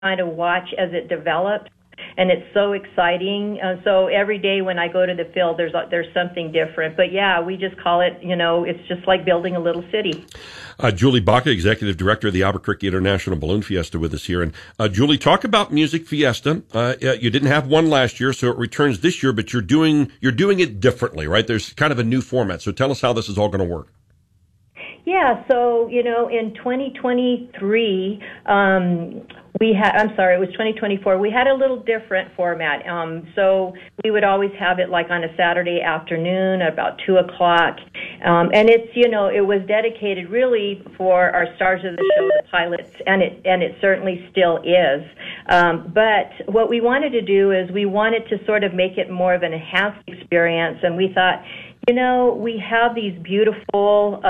kind of watch as it develops. And it's so exciting. So every day when I go to the field, there's something different. But yeah, we just call it, it's just like building a little city. Julie Baca, Executive Director of the Albuquerque International Balloon Fiesta, with us here. And Julie, talk about Music Fiesta. You didn't have one last year, so it returns this year, but you're doing it differently, right? There's kind of a new format. So tell us how this is all going to work. Yeah, so, in 2023, it was 2024, we had a little different format. So we would always have it like on a Saturday afternoon about 2 o'clock. And it's, it was dedicated really for our stars of the show, the pilots, and it certainly still is. But what we wanted to do is we wanted to sort of make it more of an enhanced experience. And we thought, we have these beautiful,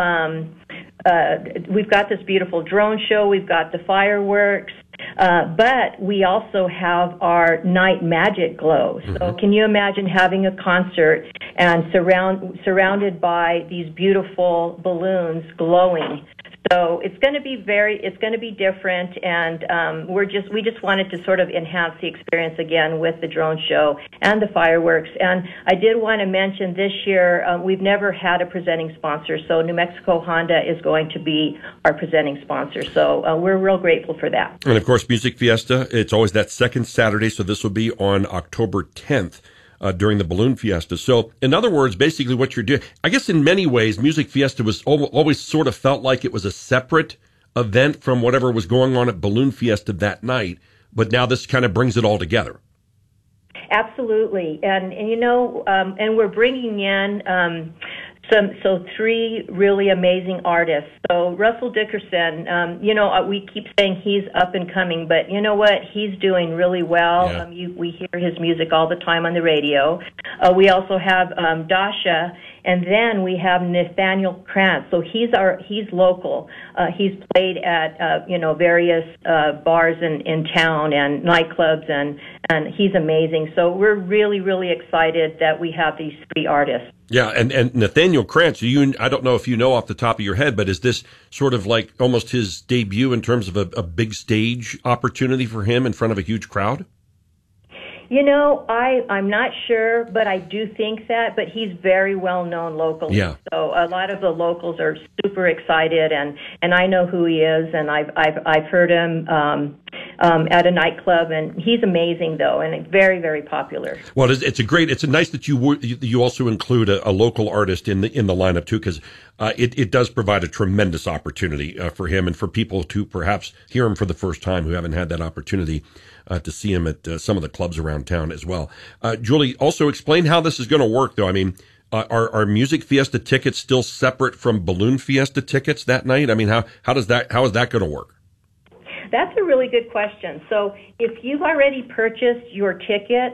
we've got this beautiful drone show, we've got the fireworks, but we also have our night magic glow. Mm-hmm. So can you imagine having a concert and surrounded by these beautiful balloons glowing? So it's going to be different, and we just wanted to sort of enhance the experience again with the drone show and the fireworks. And I did want to mention this year we've never had a presenting sponsor, so New Mexico Honda is going to be our presenting sponsor. So we're real grateful for that. And of course, Music Fiesta, it's always that second Saturday, so this will be on October 10th. During the Balloon Fiesta. So, in other words, basically what you're doing, I guess in many ways, Music Fiesta was always sort of felt like it was a separate event from whatever was going on at Balloon Fiesta that night, but now this kind of brings it all together. Absolutely. And and we're bringing in three really amazing artists. So Russell Dickerson, we keep saying he's up and coming, but you know what? He's doing really well. Yeah. We hear his music all the time on the radio. We also have Dasha, and then we have Nathaniel Krantz. So he's local. He's played at various bars in town and nightclubs, and he's amazing. So we're really, really excited that we have these three artists. Yeah, and Nathaniel Krantz, I don't know if you know off the top of your head, but is this sort of like almost his debut in terms of a big stage opportunity for him in front of a huge crowd? I'm not sure, but I do think that, but he's very well known locally. Yeah. So a lot of the locals are super excited, and I know who he is, and I've heard him at a nightclub, and he's amazing though, and very, very popular. Well, it's nice that you also include a local artist in the lineup too, because it does provide a tremendous opportunity for him and for people to perhaps hear him for the first time who haven't had that opportunity to see him at some of the clubs around town as well. Julie, also explain how this is going to work though. I mean, are Music Fiesta tickets still separate from Balloon Fiesta tickets that night? I mean, how is that going to work? That's a really good question. So if you've already purchased your ticket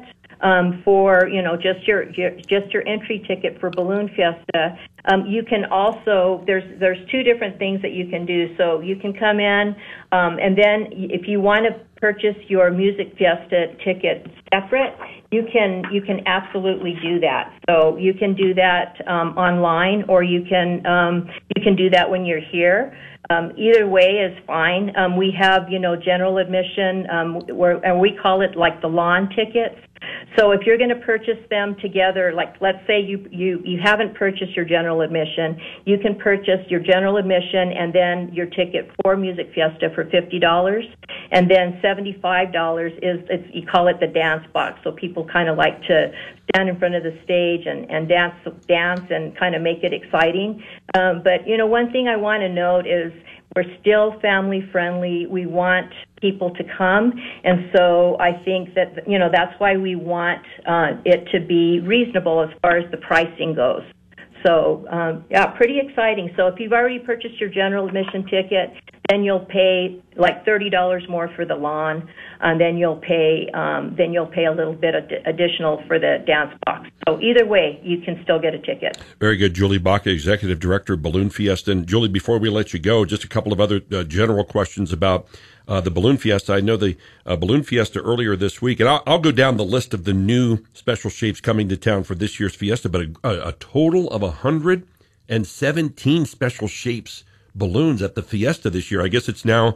for just your entry ticket for Balloon Fiesta, you can also there's two different things that you can do. So you can come in, and then if you want to purchase your Music Fiesta ticket separate, you can absolutely do that. So you can do that online, or you can do that when you're here. Either way is fine. We have, general admission, and we call it like the lawn tickets. So if you're going to purchase them together, like let's say you haven't purchased your general admission, you can purchase your general admission and then your ticket for Music Fiesta for $50, and then $75 is you call it the dance box. So people kind of like to stand in front of the stage and dance and kind of make it exciting. But one thing I want to note is we're still family friendly. We want people to come, and so I think that that's why we want it to be reasonable as far as the pricing goes. So pretty exciting. So if you've already purchased your general admission ticket, then you'll pay like $30 more for the lawn, and then you'll pay a little bit additional for the dance box. So either way, you can still get a ticket. Very good. Julie Baca, Executive Director of Balloon Fiesta. And Julie, before we let you go, just a couple of other general questions about the Balloon Fiesta. I know the Balloon Fiesta earlier this week, and I'll go down the list of the new special shapes coming to town for this year's Fiesta, but a total of 117 special shapes balloons at the Fiesta this year. I guess it's now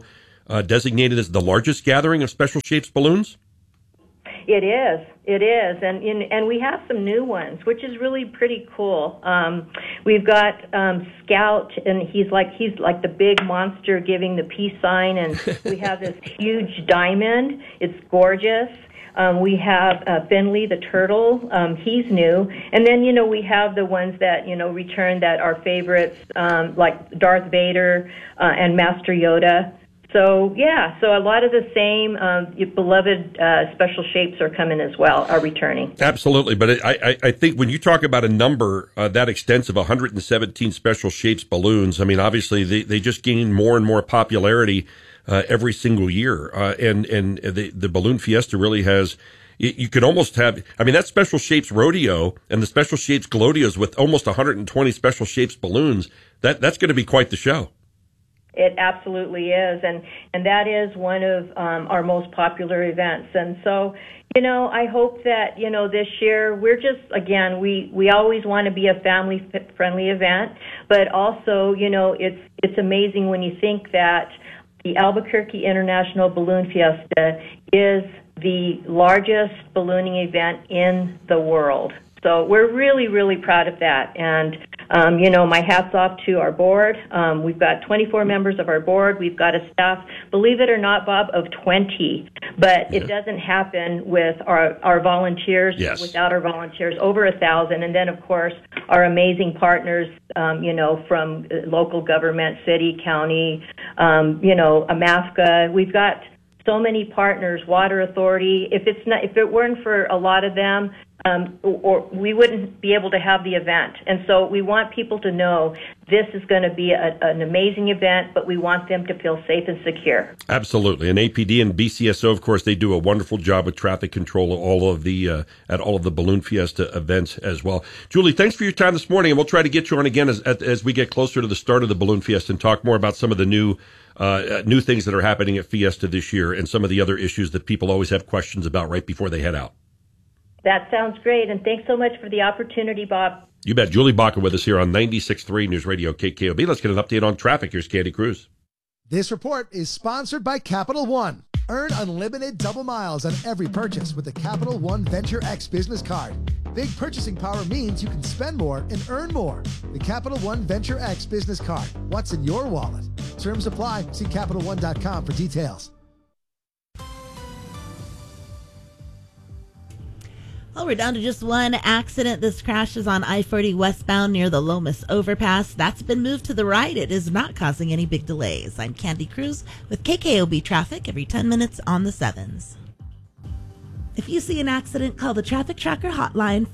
designated as the largest gathering of special shapes balloons? It is, and we have some new ones, which is really pretty cool. We've got Scout, and he's like the big monster giving the peace sign, and we have this huge diamond. It's gorgeous. We have Finley the turtle. He's new, and then we have the ones that return that are favorites, like Darth Vader and Master Yoda. So a lot of the same beloved special shapes are coming as well, are returning. Absolutely, but I think when you talk about a number that extensive, 117 special shapes balloons, I mean, obviously they just gain more and more popularity every single year, and the Balloon Fiesta really has. You could almost have, I mean, that Special Shapes Rodeo and the Special Shapes Glodeos with almost 120 Special Shapes balloons. That's going to be quite the show. It absolutely is, and that is one of our most popular events. And so, I hope that, this year we're just, again, we always want to be a family-friendly event, but also, it's amazing when you think that the Albuquerque International Balloon Fiesta is the largest ballooning event in the world. So we're really, really proud of that. And, my hat's off to our board. We've got 24 members of our board. We've got a staff, believe it or not, Bob, of 20. But it doesn't happen with our volunteers. Yes. Without our volunteers, over 1,000. And then, of course, our amazing partners, from local government, city, county, AMAFCA. We've got so many partners, Water Authority. If it weren't for a lot of them, or we wouldn't be able to have the event. And so we want people to know this is going to be an amazing event, but we want them to feel safe and secure. Absolutely. And APD and BCSO, of course, they do a wonderful job with traffic control at all of the Balloon Fiesta events as well. Julie, thanks for your time this morning, and we'll try to get you on again as we get closer to the start of the Balloon Fiesta and talk more about some of the new things that are happening at Fiesta this year and some of the other issues that people always have questions about right before they head out. That sounds great, and thanks so much for the opportunity, Bob. You bet. Julie Baca with us here on 96.3 News Radio KKOB. Let's get an update on traffic. Here's Candy Cruz. This report is sponsored by Capital One. Earn unlimited double miles on every purchase with the Capital One Venture X business card. Big purchasing power means you can spend more and earn more. The Capital One Venture X business card. What's in your wallet? Terms apply. See CapitalOne.com for details. Well, we're down to just one accident. This crash is on I-40 westbound near the Lomas Overpass. That's been moved to the right. It is not causing any big delays. I'm Candy Cruz with KKOB Traffic every 10 minutes on the 7s. If you see an accident, call the Traffic Tracker hotline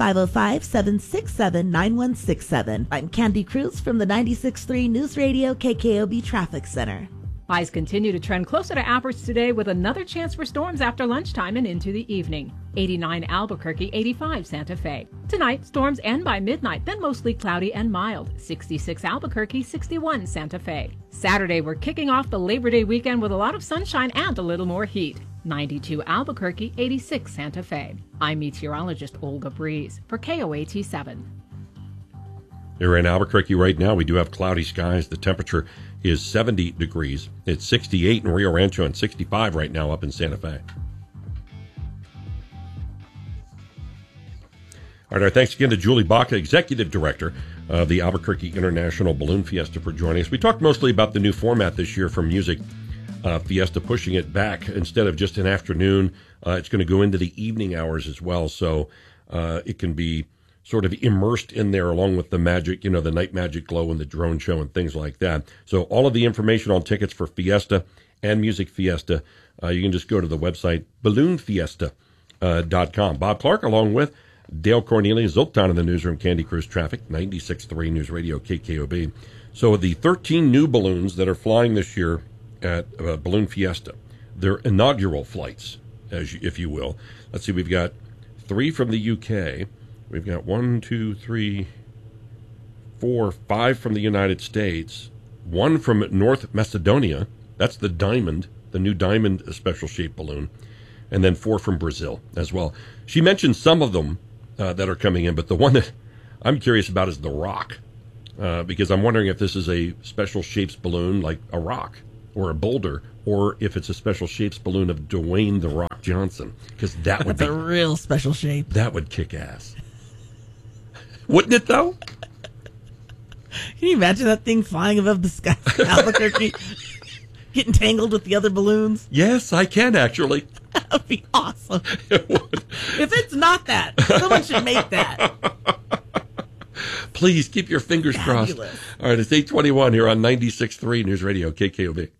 505-767-9167. I'm Candy Cruz from the 96.3 News Radio KKOB Traffic Center. Highs continue to trend closer to average today with another chance for storms after lunchtime and into the evening. 89 Albuquerque, 85 Santa Fe. Tonight, storms end by midnight, then mostly cloudy and mild. 66 Albuquerque, 61 Santa Fe. Saturday, we're kicking off the Labor Day weekend with a lot of sunshine and a little more heat. 92 Albuquerque, 86 Santa Fe. I'm meteorologist Olga Breeze for KOAT 7. Here in Albuquerque right now, we do have cloudy skies. The temperature is 70 degrees. It's 68 in Rio Rancho and 65 right now up in Santa Fe. All right, our thanks again to Julie Baca, Executive Director of the Albuquerque International Balloon Fiesta, for joining us. We talked mostly about the new format this year for Music Fiesta, pushing it back. Instead of just an afternoon, it's going to go into the evening hours as well, so it can be sort of immersed in there along with the magic, the night magic glow and the drone show and things like that. So all of the information on tickets for Fiesta and Music Fiesta, you can just go to the website balloonfiesta.com. Bob Clark along with Dale Cornelius, Zoltan in the newsroom, Candy Cruz Traffic, 96.3 News Radio KKOB. So the 13 new balloons that are flying this year at Balloon Fiesta, they're inaugural flights, if you will. Let's see, we've got 3 from the UK. We've got 1, 2, 3, 4, 5 from the United States, 1 from North Macedonia. That's the Diamond, the new Diamond special shape balloon, and then 4 from Brazil as well. She mentioned some of them that are coming in, but the one that I'm curious about is the Rock, because I'm wondering if this is a special shapes balloon like a rock or a Boulder, or if it's a special shapes balloon of Dwayne The Rock Johnson, because that would That's a real special shape. That would kick ass. Wouldn't it, though? Can you imagine that thing flying above the sky in Albuquerque, getting tangled with the other balloons? Yes, I can, actually. That would be awesome. It would. If it's not that, someone should make that. Please keep your fingers crossed. All right, it's 8:21 here on 96.3 News Radio, KKOB.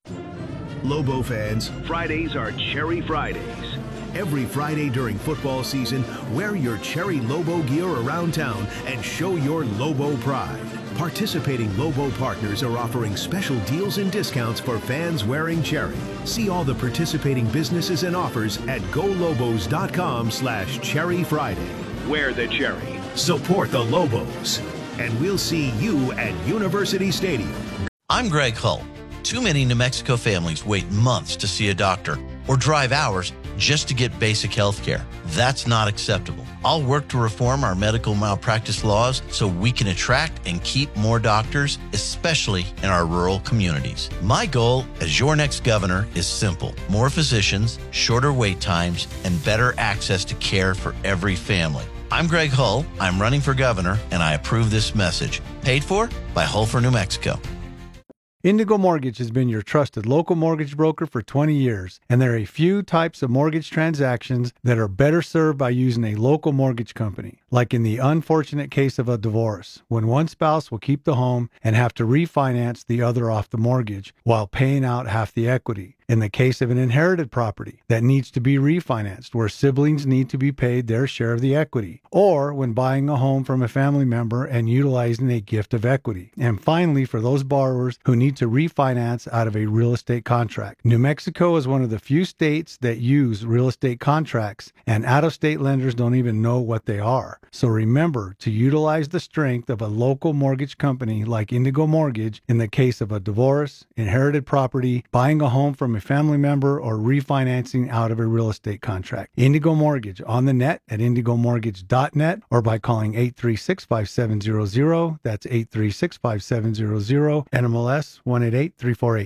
Lobo fans, Fridays are Cherry Fridays. Every Friday during football season, wear your Cherry Lobo gear around town and show your Lobo pride. Participating Lobo partners are offering special deals and discounts for fans wearing Cherry. See all the participating businesses and offers at golobos.com/Cherry Friday. Wear the Cherry. Support the Lobos. And we'll see you at University Stadium. I'm Greg Hull. Too many New Mexico families wait months to see a doctor or drive hours just to get basic health care. That's not acceptable. I'll work to reform our medical malpractice laws so we can attract and keep more doctors, especially in our rural communities. My goal as your next governor is simple: more physicians, shorter wait times, and better access to care for every family. I'm Greg Hull. I'm running for governor, and I approve this message. Paid for by Hull for New Mexico. Indigo Mortgage has been your trusted local mortgage broker for 20 years, and there are a few types of mortgage transactions that are better served by using a local mortgage company, like in the unfortunate case of a divorce, when one spouse will keep the home and have to refinance the other off the mortgage while paying out half the equity. In the case of an inherited property that needs to be refinanced, where siblings need to be paid their share of the equity, or when buying a home from a family member and utilizing a gift of equity. And finally, for those borrowers who need to refinance out of a real estate contract. New Mexico is one of the few states that use real estate contracts, and out-of-state lenders don't even know what they are. So remember to utilize the strength of a local mortgage company like Indigo Mortgage in the case of a divorce, inherited property, buying a home from a family member, or refinancing out of a real estate contract. Indigo Mortgage on the net at indigomortgage.net or by calling 836-5700. That's 836-5700. NMLS 188348.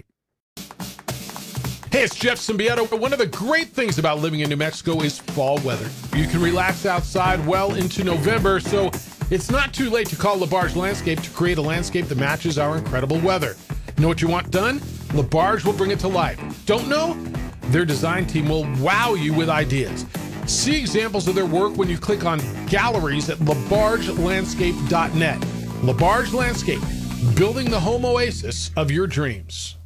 Hey, it's Jeff Symbieta. One of the great things about living in New Mexico is fall weather. You can relax outside well into November, so it's not too late to call LaBarge Landscape to create a landscape that matches our incredible weather. Know what you want done? LaBarge will bring it to life. Don't know? Their design team will wow you with ideas. See examples of their work when you click on galleries at labargelandscape.net. LaBarge Landscape, building the home oasis of your dreams.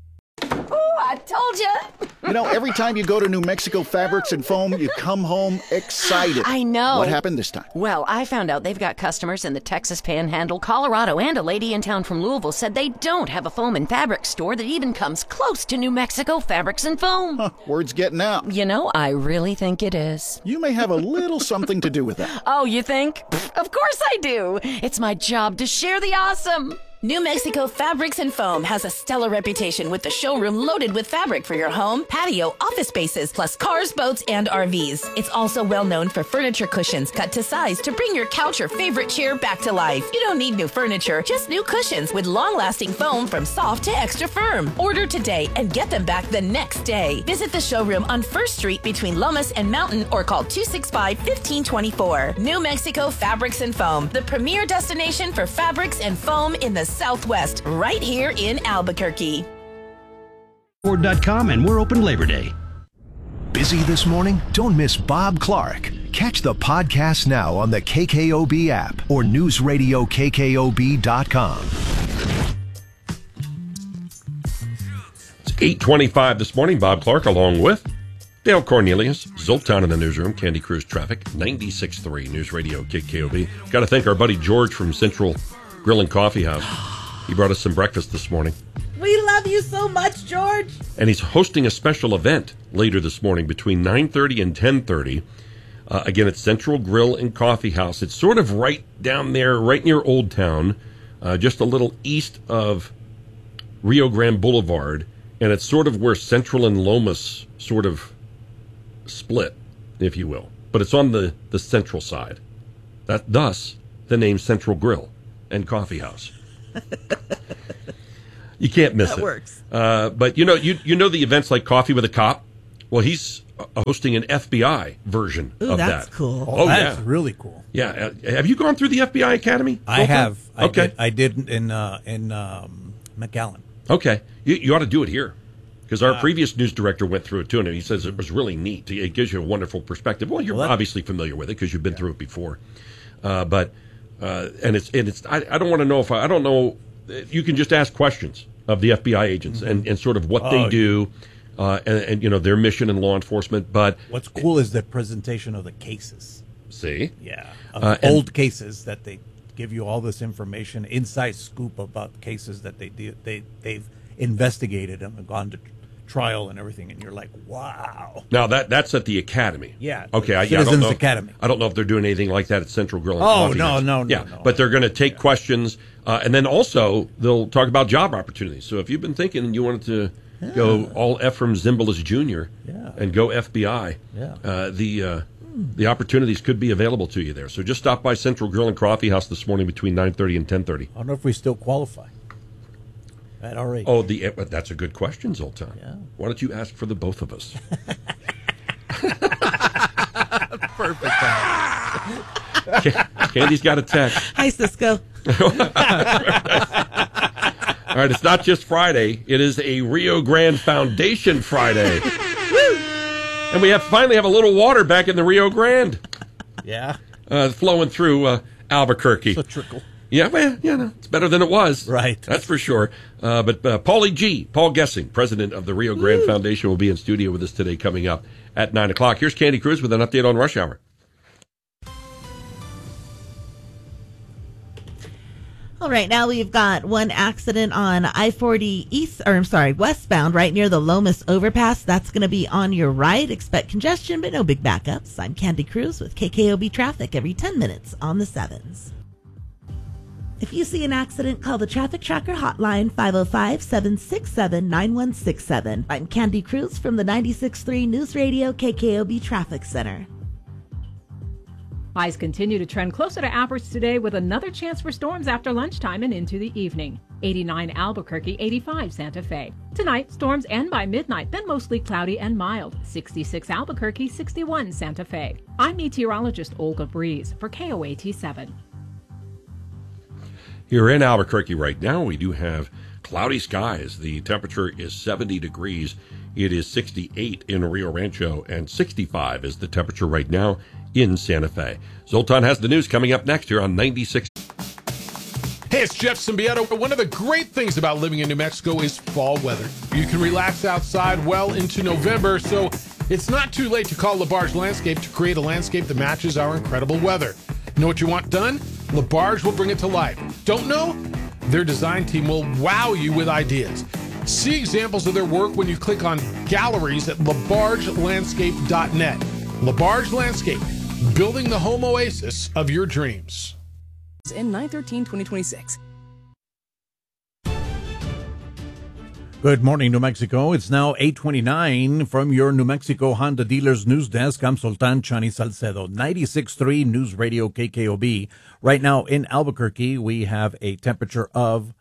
I told you. You know, every time you go to New Mexico Fabrics and Foam, you come home excited. I know. What happened this time? Well, I found out they've got customers in the Texas Panhandle, Colorado, and a lady in town from Louisville said they don't have a foam and fabric store that even comes close to New Mexico Fabrics and Foam. Huh, word's getting out. You know, I really think it is. You may have a little something to do with that. Oh, you think? Of course I do. It's my job to share the awesome. New Mexico Fabrics and Foam has a stellar reputation with the showroom loaded with fabric for your home, patio, office spaces, plus cars, boats, and RVs. It's also well known for furniture cushions cut to size to bring your couch or favorite chair back to life. You don't need new furniture, just new cushions with long-lasting foam from soft to extra firm. Order today and get them back the next day. Visit the showroom on 1st Street between Lomas and Mountain or call 265-1524. New Mexico Fabrics and Foam, the premier destination for fabrics and foam in the Southwest, right here in Albuquerque. Ford.com, and we're open Labor Day. Busy this morning? Don't miss Bob Clark. Catch the podcast now on the KKOB app or newsradiokkob.com. It's 8:25 this morning. Bob Clark along with Dale Cornelius, Zoltan in the newsroom, Candy Cruise Traffic, 96.3 News Radio KKOB. Got to thank our buddy George from Central Grill and Coffee House. He brought us some breakfast this morning. We love you so much, George. And he's hosting a special event later this morning between 9:30 and 10:30. Again, it's Central Grill and Coffee House. It's sort of right down there, right near Old Town, just a little east of Rio Grande Boulevard. And it's sort of where Central and Lomas sort of split, if you will. But it's on the central side. Thus, the name Central Grill and Coffee House. You can't miss That it. works. But you know the events like Coffee with a Cop? Well, he's hosting an FBI version Ooh, of that's that. cool. Oh, that's really cool. Yeah. Have you gone through the FBI Academy? I have. Okay. I did in McAllen. Okay. You ought to do it here. Because our previous news director went through it too, and he says it was really neat. It gives you a wonderful perspective. Well, you're obviously familiar with it because you've been through it before. I don't want to know I don't know. You can just ask questions of the FBI agents and sort of what they do, and you know their mission in law enforcement. But what's cool is the presentation of the cases. See, old cases that they give you all this information, inside scoop about cases that they've investigated them and gone to trial and everything, and you're like, wow. Now that's at the Academy. Yeah. Okay. Citizens Academy. I don't know if they're doing anything like that at Central Grill. And Oh, Coffee no, House. no, Yeah, no. but they're going to take questions, and then also they'll talk about job opportunities. So if you've been thinking and you wanted to go all Ephraim Zimbalist Jr. and go FBI, the opportunities could be available to you there. So just stop by Central Grill and Coffee House this morning between 9:30 and 10:30. I don't know if we still qualify at our age. Oh, that's a good question, Zoltan. Yeah. Why don't you ask for the both of us? Perfect. Candy's got a text. Hi, Cisco. All right, it's not just Friday. It is a Rio Grande Foundation Friday. And we finally have a little water back in the Rio Grande. Yeah. Flowing through Albuquerque. It's a trickle. Yeah, well, it's better than it was. Right. That's for sure. But Paul Gessing, president of the Rio Grande Foundation, will be in studio with us today coming up at 9 o'clock. Here's Candy Cruz with an update on Rush Hour. All right, now we've got one accident on I-40 westbound right near the Lomas overpass. That's going to be on your right. Expect congestion, but no big backups. I'm Candy Cruz with KKOB Traffic every 10 minutes on the 7s. If you see an accident, call the Traffic Tracker hotline 505-767-9167. I'm Candy Cruz from the 96.3 News Radio KKOB Traffic Center. Highs continue to trend closer to average today with another chance for storms after lunchtime and into the evening. 89 Albuquerque, 85 Santa Fe. Tonight, storms end by midnight, then mostly cloudy and mild. 66 Albuquerque, 61 Santa Fe. I'm meteorologist Olga Breeze for KOAT 7. Here in Albuquerque right now, we do have cloudy skies. The temperature is 70 degrees. It is 68 in Rio Rancho, and 65 is the temperature right now in Santa Fe. Zoltan has the news coming up next here on 96. Hey, it's Jeff Symbieta. One of the great things about living in New Mexico is fall weather. You can relax outside well into November, so it's not too late to call LaBarge Landscape to create a landscape that matches our incredible weather. Know what you want done? LaBarge will bring it to life. Don't know? Their design team will wow you with ideas. See examples of their work when you click on galleries at labargelandscape.net. LaBarge Landscape, building the home oasis of your dreams. In 9/13/2026. Good morning, New Mexico. It's now 8:29 from your New Mexico Honda Dealers News Desk. I'm Sultan Chani Salcedo, 96.3 News Radio KKOB. Right now in Albuquerque, we have a temperature of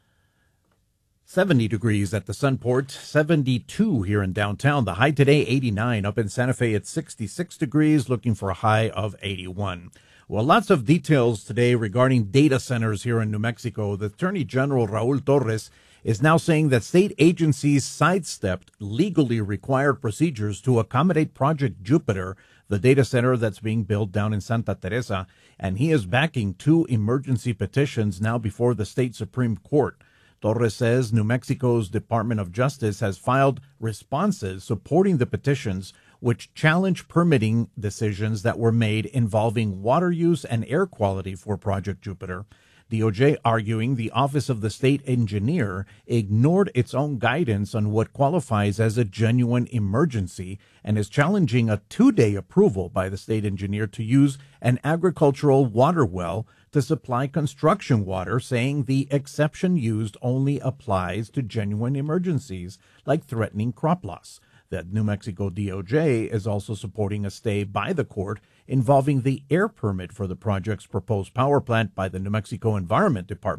70 degrees at the Sunport, 72 here in downtown. The high today, 89. Up in Santa Fe, it's 66 degrees, looking for a high of 81. Well, lots of details today regarding data centers here in New Mexico. The Attorney General, Raul Torres, is now saying that state agencies sidestepped legally required procedures to accommodate Project Jupiter, the data center that's being built down in Santa Teresa, and he is backing 2 emergency petitions now before the state Supreme Court. Torres says New Mexico's Department of Justice has filed responses supporting the petitions, which challenge permitting decisions that were made involving water use and air quality for Project Jupiter. DOJ arguing the Office of the State Engineer ignored its own guidance on what qualifies as a genuine emergency and is challenging a 2-day approval by the state engineer to use an agricultural water well to supply construction water, saying the exception used only applies to genuine emergencies like threatening crop loss. The New Mexico DOJ is also supporting a stay by the court involving the air permit for the project's proposed power plant by the New Mexico Environment Department.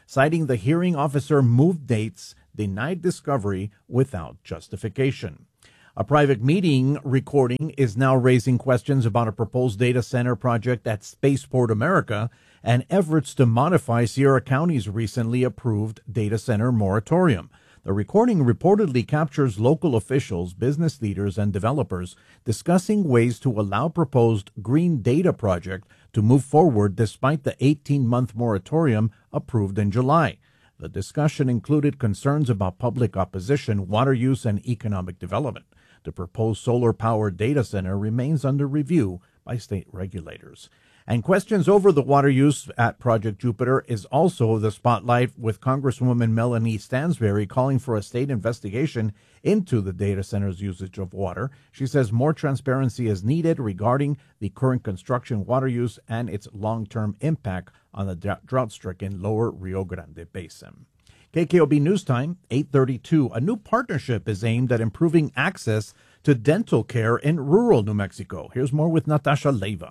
citing the hearing officer moved dates, denied discovery without justification. A private meeting recording is now raising questions about a proposed data center project at Spaceport America and efforts to modify Sierra County's recently approved data center moratorium. The recording reportedly captures local officials, business leaders, and developers discussing ways to allow proposed green data project to move forward despite the 18-month moratorium approved in July. The discussion included concerns about public opposition, water use, and economic development. The proposed solar-powered data center remains under review by state regulators. And questions over the water use at Project Jupiter is also the spotlight, with Congresswoman Melanie Stansberry calling for a state investigation into the data center's usage of water. She says more transparency is needed regarding the current construction water use and its long-term impact on the drought-stricken lower Rio Grande Basin. KKOB News Time, 8:32. A new partnership is aimed at improving access to dental care in rural New Mexico. Here's more with Natasha Leyva.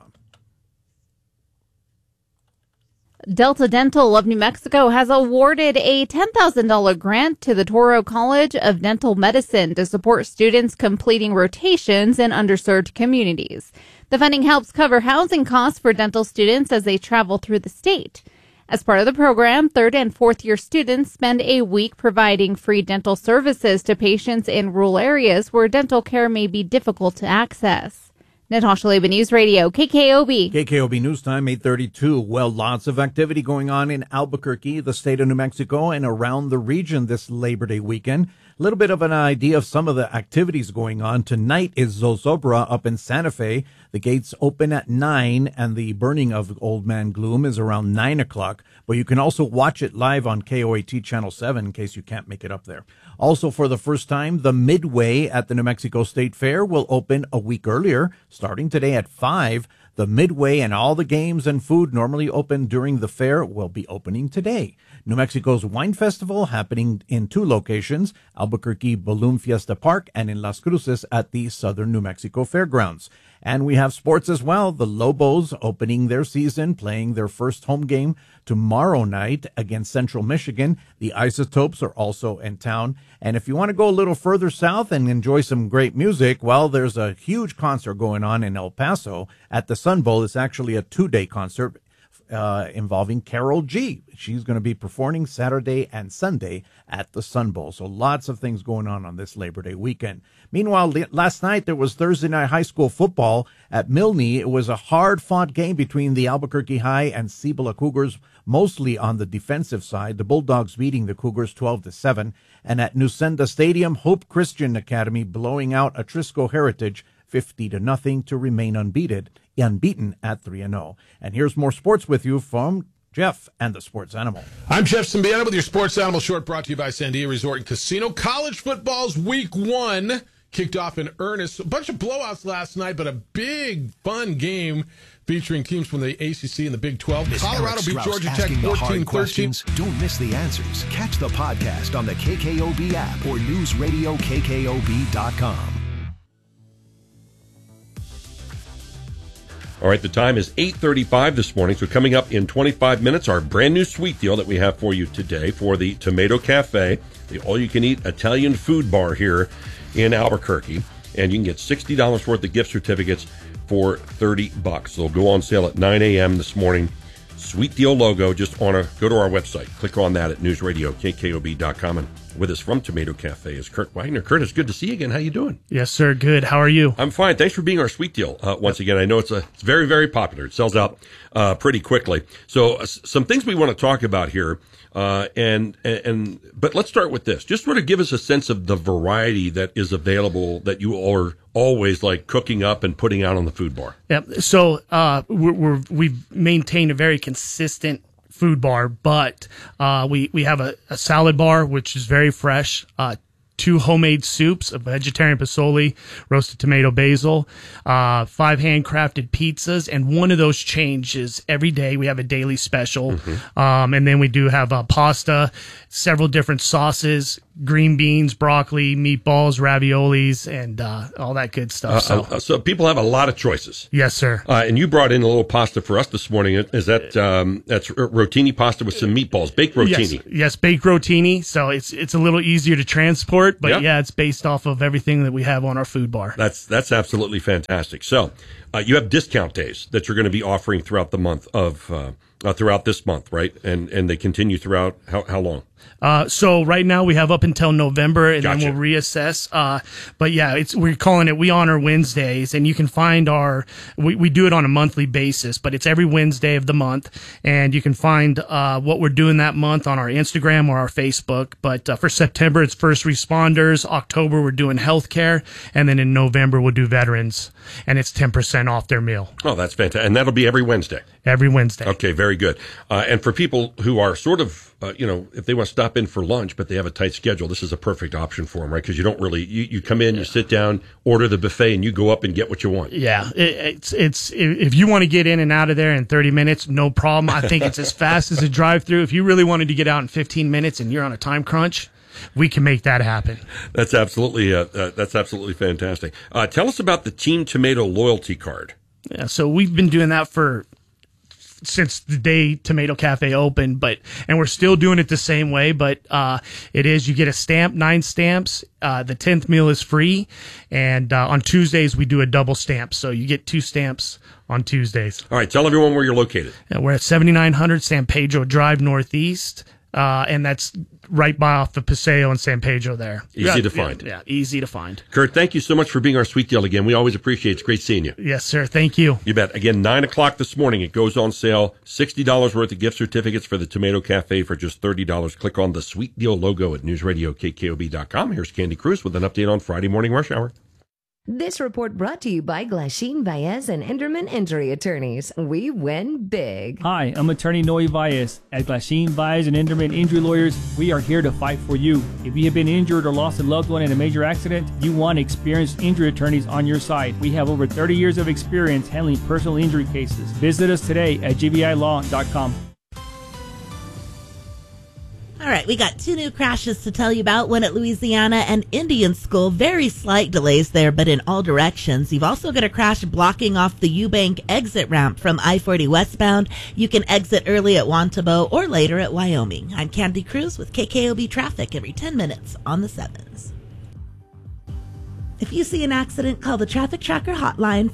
Delta Dental of New Mexico has awarded a $10,000 grant to the Toro College of Dental Medicine to support students completing rotations in underserved communities. The funding helps cover housing costs for dental students as they travel through the state. As part of the program, third and fourth year students spend a week providing free dental services to patients in rural areas where dental care may be difficult to access. Natasha Leyva, News Radio, KKOB. KKOB News Time, 8:32. Well, lots of activity going on in Albuquerque, the state of New Mexico, and around the region this Labor Day weekend. A little bit of an idea of some of the activities going on. Tonight is Zozobra up in Santa Fe. The gates open at 9, and the burning of Old Man Gloom is around 9 o'clock. But you can also watch it live on KOAT Channel 7 in case you can't make it up there. Also, for the first time, the Midway at the New Mexico State Fair will open a week earlier, starting today at 5. The Midway and all the games and food normally open during the fair will be opening today. New Mexico's Wine Festival happening in 2 locations, Albuquerque Balloon Fiesta Park and in Las Cruces at the Southern New Mexico Fairgrounds. And we have sports as well. The Lobos opening their season, playing their first home game tomorrow night against Central Michigan. The Isotopes are also in town. And if you want to go a little further south and enjoy some great music, well, there's a huge concert going on in El Paso at the Sun Bowl. It's actually a 2-day concert involving Carol G. She's going to be performing Saturday and Sunday at the Sun Bowl. So lots of things going on this Labor Day weekend. Meanwhile, last night there was Thursday night high school football at Milne. It was a hard-fought game between the Albuquerque High and Cibola Cougars, mostly on the defensive side. The Bulldogs beating the Cougars 12-7. And at Nusenda Stadium, Hope Christian Academy blowing out Atrisco Heritage 50-0 to remain unbeaten at 3-0. And here's more sports with you from Jeff and the Sports Animal. I'm Jeff Symbieta with your Sports Animal Short, brought to you by Sandia Resort and Casino. College football's week 1 kicked off in earnest. A bunch of blowouts last night, but a big, fun game featuring teams from the ACC and the Big 12. Miss Colorado beat Georgia Tech 14-13. Don't miss the answers. Catch the podcast on the KKOB app or newsradiokkob.com. All right, the time is 8:35 this morning, so coming up in 25 minutes, our brand new sweet deal that we have for you today for the Tomato Cafe, the all-you-can-eat Italian food bar here in Albuquerque, and you can get $60 worth of gift certificates for $30. They'll go on sale at 9 a.m. this morning. Sweet deal logo, just go to our website. Click on that at newsradiokkob.com. And with us from Tomato Cafe is Kurt Wagner. Kurt, it's good to see you again. How you doing? Yes, sir. Good. How are you? I'm fine. Thanks for being our sweet deal once again. I know it's very, very popular. It sells out pretty quickly. So some things we want to talk about here. But let's start with this. Just sort of give us a sense of the variety that is available that you are always like cooking up and putting out on the food bar. Yeah. So we've maintained a very consistent food bar, but we have a salad bar which is very fresh. 2 homemade soups, a vegetarian pasoli, roasted tomato basil, 5 handcrafted pizzas, and one of those changes every day. We have a daily special. And then we do have pasta, several different sauces, green beans, broccoli, meatballs, raviolis, and all that good stuff. So people have a lot of choices. Yes, sir. And you brought in a little pasta for us this morning. Is that that's rotini pasta with some meatballs, baked rotini? Yes, baked rotini. So it's a little easier to transport, but yeah, it's based off of everything that we have on our food bar. That's absolutely fantastic. So you have discount days that you're going to be offering throughout the month of throughout this month, right? And they continue throughout how long? So right now we have up until November, and then we'll reassess. But yeah, we're calling it We Honor Wednesdays, and you can find we do it on a monthly basis, but it's every Wednesday of the month, and you can find what we're doing that month on our Instagram or our Facebook. But for September, it's first responders. October, we're doing healthcare, and then in November, we'll do veterans, and it's 10% off their meal. Oh, that's fantastic. And that'll be every Wednesday? Every Wednesday. Okay, very good. And for people who are sort of, if they want to stop in for lunch, but they have a tight schedule, this is a perfect option for them, right? Because you don't really, you come in, you sit down, order the buffet, and you go up and get what you want. Yeah, it's if you want to get in and out of there in 30 minutes, no problem. I think it's as fast as a drive-through. If you really wanted to get out in 15 minutes and you're on a time crunch, we can make that happen. That's absolutely fantastic. Tell us about the Team Tomato loyalty card. Yeah, so we've been doing that since the day Tomato Cafe opened, and we're still doing it the same way, but it is, you get a stamp, 9 stamps, the 10th meal is free, and on Tuesdays we do a double stamp, so you get 2 stamps on Tuesdays. All right, tell everyone where you're located. Yeah, we're at 7900 San Pedro Drive Northeast, and that's right by off the Paseo in San Pedro there. Easy to find. Yeah, easy to find. Kurt, thank you so much for being our sweet deal again. We always appreciate it. It's great seeing you. Yes, sir. Thank you. You bet. Again, 9 o'clock this morning. It goes on sale. $60 worth of gift certificates for the Tomato Cafe for just $30. Click on the Sweet Deal logo at newsradiokkob.com. Here's Candy Cruz with an update on Friday morning rush hour. This report brought to you by Glasheen, Baez, and Enderman Injury Attorneys. We win big. Hi, I'm attorney Noe Baez. At Glasheen, Baez, and Enderman Injury Lawyers, we are here to fight for you. If you have been injured or lost a loved one in a major accident, you want experienced injury attorneys on your side. We have over 30 years of experience handling personal injury cases. Visit us today at gbilaw.com. All right, we got 2 new crashes to tell you about, one at Louisiana and Indian School. Very slight delays there, but in all directions. You've also got a crash blocking off the Eubank exit ramp from I-40 westbound. You can exit early at Wantabo or later at Wyoming. I'm Candy Cruz with KKOB Traffic every 10 minutes on the 7s. If you see an accident, call the Traffic Tracker hotline,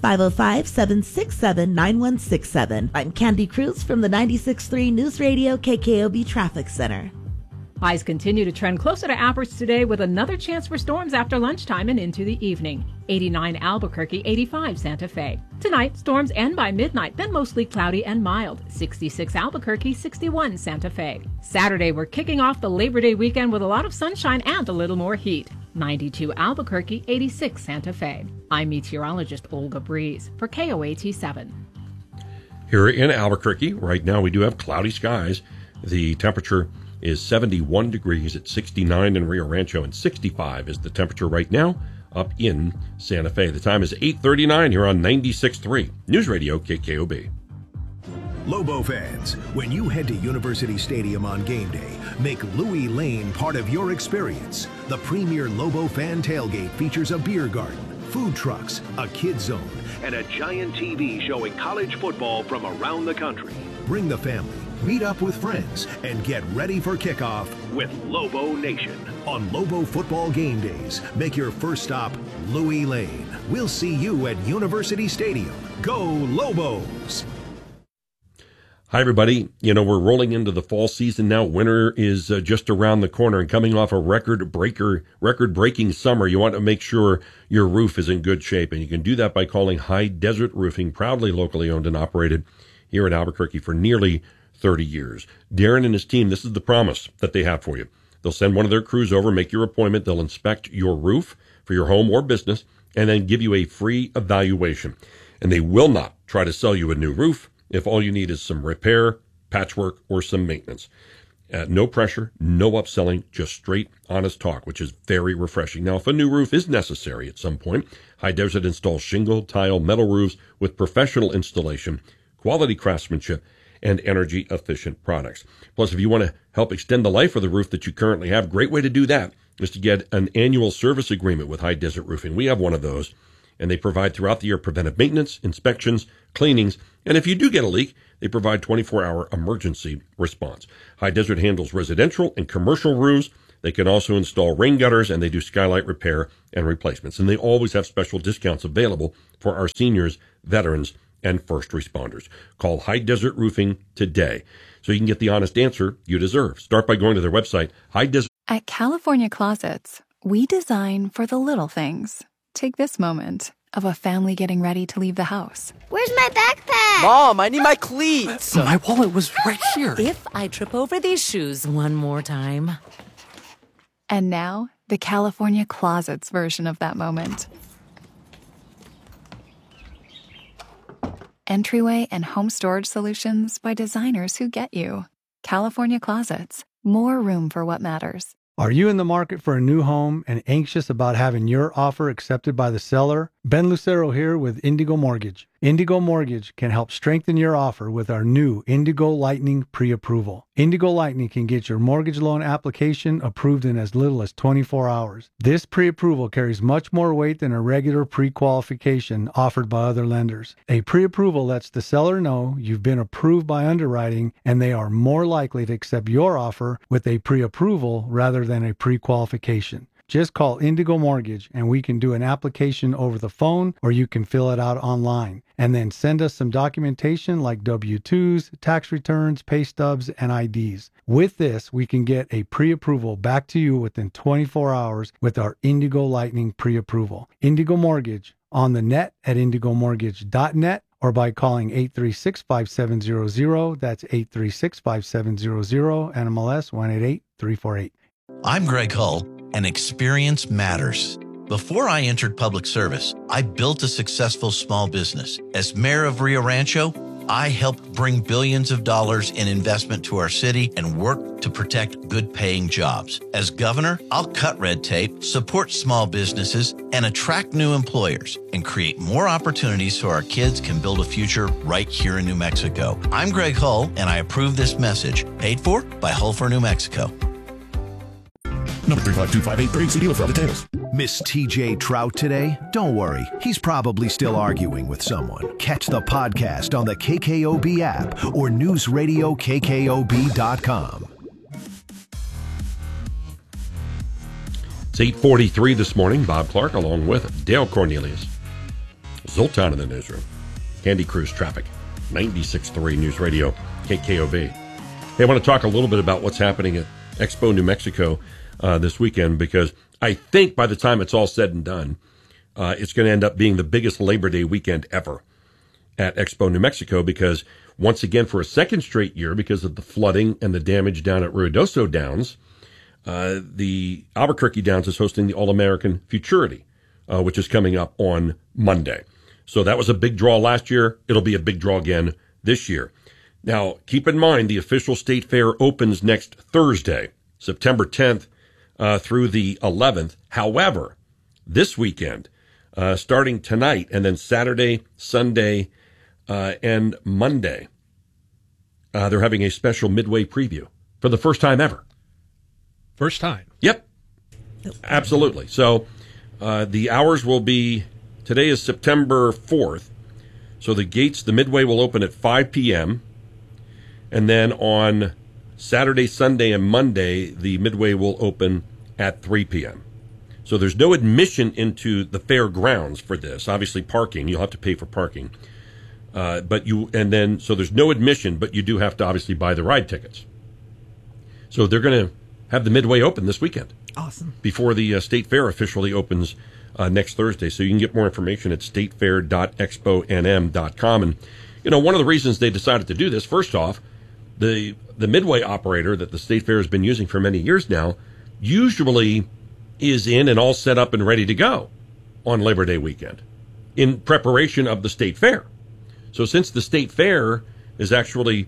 505-767-9167. I'm Candy Cruz from the 96.3 News Radio KKOB Traffic Center. Highs continue to trend closer to average today with another chance for storms after lunchtime and into the evening. 89 Albuquerque, 85 Santa Fe. Tonight, storms end by midnight, then mostly cloudy and mild. 66 Albuquerque, 61 Santa Fe. Saturday, we're kicking off the Labor Day weekend with a lot of sunshine and a little more heat. 92 Albuquerque, 86 Santa Fe. I'm meteorologist Olga Breeze for KOAT 7. Here in Albuquerque, right now we do have cloudy skies. The temperature is 71 degrees at 69 in Rio Rancho, and 65 is the temperature right now up in Santa Fe. The time is 8:39 here on 96.3 News Radio KKOB. Lobo fans, when you head to University Stadium on game day, make Louis Lane part of your experience. The premier Lobo fan tailgate features a beer garden, food trucks, a kids zone, and a giant TV showing college football from around the country. Bring the family, meet up with friends, and get ready for kickoff with Lobo Nation. On Lobo football game days, make your first stop Louis Lane. We'll see you at University Stadium. Go Lobos! Hi, everybody. We're rolling into the fall season now. Winter is just around the corner, and coming off a record-breaking summer, you want to make sure your roof is in good shape, and you can do that by calling High Desert Roofing, proudly locally owned and operated here in Albuquerque for nearly 30 years. Darren and his team, this is the promise that they have for you. They'll send one of their crews over, make your appointment. They'll inspect your roof for your home or business, and then give you a free evaluation. And they will not try to sell you a new roof if all you need is some repair, patchwork, or some maintenance. No pressure, no upselling, just straight, honest talk, which is very refreshing. Now, if a new roof is necessary at some point, High Desert installs shingle, tile, metal roofs with professional installation, quality craftsmanship, and energy-efficient products. Plus, if you want to help extend the life of the roof that you currently have, great way to do that is to get an annual service agreement with High Desert Roofing. We have one of those, and they provide throughout the year preventive maintenance, inspections, cleanings, and if you do get a leak, they provide 24-hour emergency response. High Desert handles residential and commercial roofs. They can also install rain gutters, and they do skylight repair and replacements. And they always have special discounts available for our seniors, veterans, and first responders. Call High Desert Roofing today so you can get the honest answer you deserve. Start by going to their website, High Desert. At California Closets, we design for the little things. Take this moment of a family getting ready to leave the house. Where's my backpack? Mom, I need my cleats. My wallet was right here. If I trip over these shoes one more time. And now, the California Closets version of that moment. Entryway and home storage solutions by designers who get you. California Closets. More room for what matters. Are you in the market for a new home and anxious about having your offer accepted by the seller? Ben Lucero here with Indigo Mortgage. Indigo Mortgage can help strengthen your offer with our new Indigo Lightning pre-approval. Indigo Lightning can get your mortgage loan application approved in as little as 24 hours. This pre-approval carries much more weight than a regular pre-qualification offered by other lenders. A pre-approval lets the seller know you've been approved by underwriting and they are more likely to accept your offer with a pre-approval rather than a pre-qualification. Just call Indigo Mortgage and we can do an application over the phone or you can fill it out online. And then send us some documentation like W-2s, tax returns, pay stubs, and IDs. With this, we can get a pre-approval back to you within 24 hours with our Indigo Lightning pre-approval. Indigo Mortgage on the net at indigomortgage.net or by calling 836-5700. That's 836-5700, NMLS 188348. I'm Greg Hull, and experience matters. Before I entered public service, I built a successful small business. As mayor of Rio Rancho, I helped bring billions of dollars in investment to our city and work to protect good-paying jobs. As governor, I'll cut red tape, support small businesses, and attract new employers and create more opportunities so our kids can build a future right here in New Mexico. I'm Greg Hull, and I approve this message. Paid for by Hull for New Mexico. Number 35258 see dealer for other details. Miss TJ Trout today? Don't worry, he's probably still arguing with someone. Catch the podcast on the KKOB app or newsradiokkob.com. It's 8:43 this morning. Bob Clark along with Dale Cornelius. Zoltan in the newsroom. Candy Cruz Traffic. 96.3 News Radio KKOB. Hey, I want to talk a little bit about what's happening at Expo New Mexico this weekend, because I think by the time it's all said and done, it's going to end up being the biggest Labor Day weekend ever at Expo New Mexico, because once again, for a second straight year, because of the flooding and the damage down at Ruidoso Downs, the Albuquerque Downs is hosting the All-American Futurity, which is coming up on Monday. So that was a big draw last year. It'll be a big draw again this year. Now, keep in mind, the official state fair opens next Thursday, September 10th through the 11th. However, this weekend, starting tonight and then Saturday, Sunday, and Monday, they're having a special midway preview for the first time ever. First time? Yep. Absolutely. So the hours will be, today is September 4th. So the gates, the midway will open at 5 p.m. And then on Saturday, Sunday, and Monday, the midway will open at 3 p.m. So there's no admission into the fairgrounds for this. Obviously, parking, you'll have to pay for parking. So there's no admission, but you do have to obviously buy the ride tickets. So they're going to have the midway open this weekend. Awesome. Before the state fair officially opens next Thursday. So you can get more information at statefair.exponm.com. And, one of the reasons they decided to do this, first off, the midway operator that the state fair has been using for many years now usually is in and all set up and ready to go on Labor Day weekend in preparation of the state fair. So since the state fair is actually